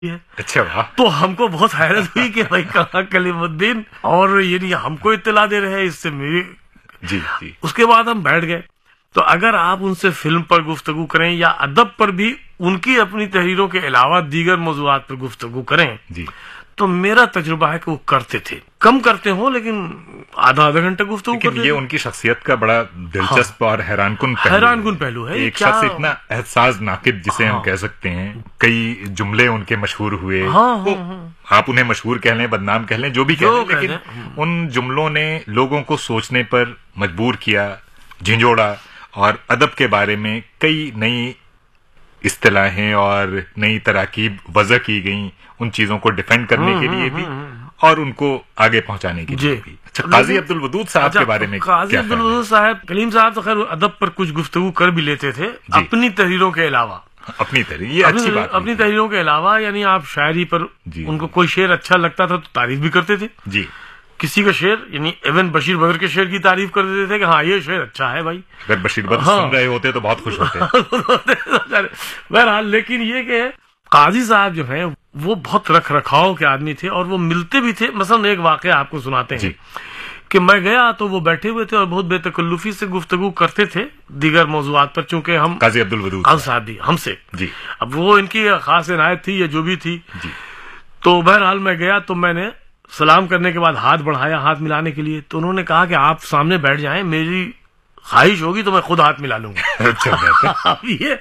ہے. اچھا واہ. تو ہم کو بہت حیرت ہوئی کہ بھائی کہاں کلیم الدین, اور یہ ہم کو اطلاع دے رہے ہیں اس سے میری. جی جی. اس کے بعد ہم بیٹھ گئے. تو اگر آپ ان سے فلم پر گفتگو کریں یا ادب پر بھی ان کی اپنی تحریروں کے علاوہ دیگر موضوعات پر گفتگو کریں, جی تو میرا تجربہ ہے کہ وہ کرتے تھے, کم کرتے ہوں لیکن آدھا گھنٹہ گفتگو لیکن کرتے یہ ان کی شخصیت کا بڑا دلچسپ اور حیران کن پہلو ہے. ایک شخص اتنا احساس ناقد جسے ہم کہہ سکتے ہیں, کئی جملے ان کے مشہور ہوئے, آپ انہیں مشہور کہہ لیں, بدنام کہہ لیں, جو بھی کہہ لیں, لیکن ان جملوں نے لوگوں کو سوچنے پر مجبور کیا, جھنجھوڑا, اور ادب کے بارے میں کئی نئی اصطلاحیں اور نئی تراکیب وضع کی گئیں ان چیزوں کو ڈیفینڈ کرنے کے لیے بھی اور ان کو آگے پہنچانے کے لیے بھی. اچھا, قاضی عبدالودود صاحب کے بارے میں قاضی عبدالودود صاحب, کلیم صاحب تو خیر ادب پر کچھ گفتگو کر بھی لیتے تھے اپنی تحریروں کے علاوہ. اپنی تحریر, یہ اچھی بات, اپنی تحریروں کے علاوہ, یعنی آپ شاعری پر ان کو کوئی شعر اچھا لگتا تھا تو تعریف بھی کرتے تھے. جی. کسی کا شعر, یعنی ایون بشیر بدر کے شعر کی تعریف کر دیتے تھے کہ ہاں یہ شعر اچھا ہے بھائی. اگر بشیر بدر سن رہے ہوتے تو بہت خوش ہوتے. بہرحال, لیکن یہ کہ قاضی صاحب جو ہیں وہ بہت رکھ رکھاؤ کے آدمی تھے اور وہ ملتے بھی تھے. مثلا ایک واقعہ آپ کو سناتے ہیں کہ میں گیا تو وہ بیٹھے ہوئے تھے اور بہت بے تکلفی سے گفتگو کرتے تھے دیگر موضوعات پر, چونکہ ہم قاضی عبدالودود صاحب بھی ہم سے. جی. اب وہ ان کی خاص عنایت تھی یا جو بھی تھی. جی. تو بہرحال میں گیا تو میں نے سلام کرنے کے بعد ہاتھ بڑھایا ہاتھ ملانے کے لیے, تو انہوں نے کہا کہ آپ سامنے بیٹھ جائیں, میری خواہش ہوگی تو میں خود ہاتھ ملا لوں گا. اچھا.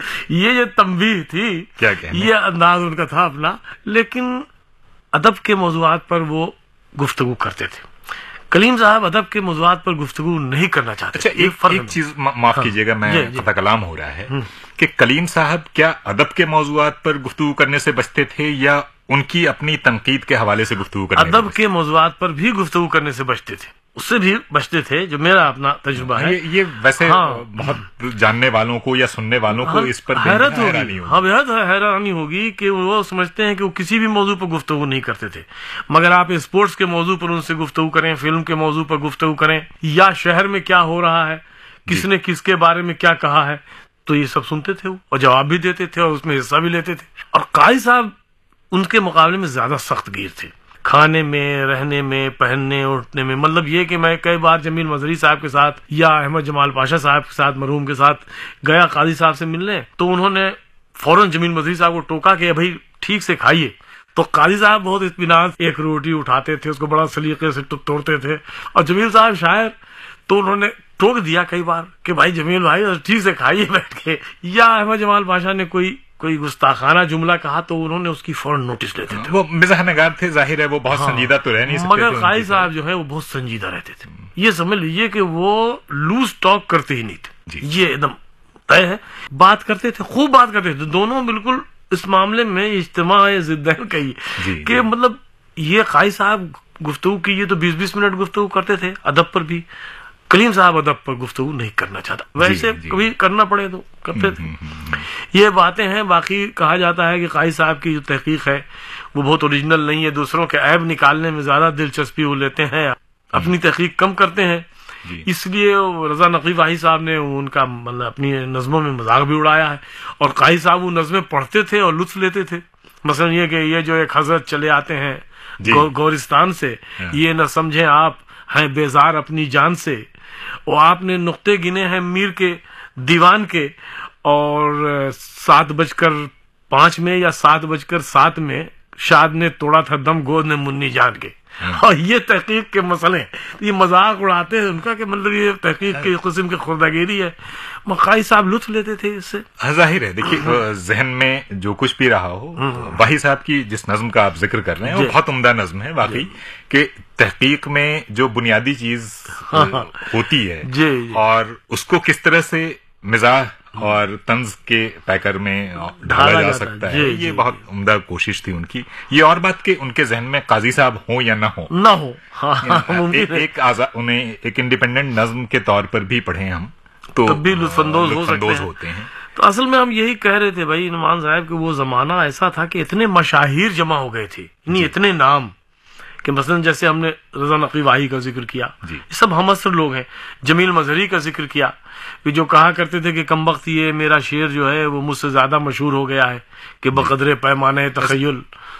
یہ تنبیہ تھی, کیا یہ انداز ان کا تھا اپنا, لیکن ادب کے موضوعات پر وہ گفتگو کرتے تھے. کلیم صاحب ادب کے موضوعات پر گفتگو نہیں کرنا چاہتے. اچھا, ایک چیز معاف کیجیے گا, میں قطع کلام ہو رہا ہے کہ کلیم صاحب کیا ادب کے موضوعات پر گفتگو کرنے سے بچتے تھے یا ان کی اپنی تنقید کے حوالے سے گفتگو کرنے سے؟ ادب کے موضوعات پر بھی گفتگو کرنے سے بچتے تھے, اس سے بھی بچتے تھے, جو میرا اپنا تجربہ ہے. یہ ویسے بہت جاننے والوں کو یا سننے والوں کو اس پر حیرت ہوگی, بےحد حیرانی ہوگی کہ وہ سمجھتے ہیں کہ وہ کسی بھی موضوع پر گفتگو نہیں کرتے تھے, مگر آپ اسپورٹس کے موضوع پر ان سے گفتگو کریں, فلم کے موضوع پر گفتگو کریں, یا شہر میں کیا ہو رہا ہے, کس نے کس کے بارے میں کیا کہا ہے, تو یہ سب سنتے تھے اور جواب بھی دیتے تھے اور اس میں حصہ بھی لیتے تھے. اور قاضی صاحب ان کے مقابلے میں زیادہ سخت گیر تھے, کھانے میں, رہنے میں, پہننے اٹھنے میں. مطلب یہ کہ میں کئی بار جمیل مظہری صاحب کے ساتھ یا احمد جمال پاشا صاحب کے ساتھ, مرحوم کے ساتھ گیا قاضی صاحب سے ملنے, تو انہوں نے فوراً جمیل مظہری صاحب کو ٹوکا کہ بھائی ٹھیک سے کھائیے. تو قاضی صاحب بہت اطمینان ایک روٹی اٹھاتے تھے, اس کو بڑا سلیقے سے توڑتے تھے, اور جمیل صاحب شاعر, تو انہوں نے ٹوک دیا کئی بار کہ بھائی جمیل بھائی ٹھیک سے کھائیے بیٹھ کے. یا احمد جمال پاشا نے کوئی گستاخانہ جملہ کہا تو انہوں نے اس کی فوراً نوٹس لیتے تھے. وہ مزاح نگار تھے, ظاہر ہے وہ بہت سنجیدہ تو رہ نہیں سکتے, مگر قاضی صاحب جو ہے وہ بہت سنجیدہ رہتے تھے. یہ سمجھ لیجیے کہ وہ لوز ٹاک کرتے ہی نہیں تھے, یہ ایک دم طے ہے. بات کرتے تھے, خوب بات کرتے تھے, دونوں بالکل اس معاملے میں اجتماع ضدین کہیے کہ مطلب یہ قاضی صاحب گفتگو کی یہ تو 20-20 منٹ گفتگو کرتے تھے ادب پر بھی. کلیم صاحب ادب پر گفتگو نہیں کرنا چاہتا, ویسے کبھی کرنا پڑے تو کرتے تھے. یہ باتیں ہیں. باقی کہا جاتا ہے کہ قاضی صاحب کی جو تحقیق ہے وہ بہت اوریجنل نہیں ہے, دوسروں کے عیب نکالنے میں زیادہ دلچسپی وہ لیتے ہیں, اپنی تحقیق کم کرتے ہیں. اس لیے رضا نقوی واحد صاحب نے ان کا مطلب اپنی نظموں میں مذاق بھی اڑایا ہے, اور قاضی صاحب وہ نظمیں پڑھتے تھے اور لطف لیتے تھے. مثلا یہ کہ یہ جو ایک حضرت چلے آتے ہیں گورستان سے, یہ نہ سمجھیں آپ ہیں بیزار اپنی جان سے, وہ آپ نے نقطے گنے ہیں میر کے دیوان کے, اور 7:05 میں یا 7:07 میں شاد نے توڑا تھا دم گود نے منی جان کے. اور یہ تحقیق کے مسئلے ہیں, یہ مذاق اڑاتے ہیں ان کا کہ مطلب یہ تحقیق کی قسم کی خوردگیری ہے. قاضی صاحب لطف لیتے تھے اس سے. ظاہر ہے, دیکھیے ذہن میں جو کچھ بھی رہا ہو, واحد صاحب کی جس نظم کا آپ ذکر کر رہے ہیں وہ بہت عمدہ نظم ہے واقعی, کہ تحقیق میں جو بنیادی چیز ہوتی ہے اور اس کو کس طرح سے مزاح اور طنز کے پیکر میں ڈھالا جا سکتا ہے, یہ بہت عمدہ کوشش تھی ان کی. یہ اور بات کہ ان کے ذہن میں قاضی صاحب ہوں یا نہ ہو, انہیں ایک انڈیپینڈنٹ نظم کے طور پر بھی پڑھیں ہم تو بھی لطف اندوز ہوتے ہیں. تو اصل میں ہم یہی کہہ رہے تھے بھائی نعمان صاحب کہ وہ زمانہ ایسا تھا کہ اتنے مشاہیر جمع ہو گئے تھے, اتنے نام کہ مثلا جیسے ہم نے رضا نقوی واہی کا ذکر کیا، یہ سب ہم عصر لوگ ہیں. جمیل مظہری کا ذکر کیا کہ جو کہا کرتے تھے کہ کمبخت یہ میرا شعر جو ہے وہ مجھ سے زیادہ مشہور ہو گیا ہے کہ بقدر پیمانے تخیل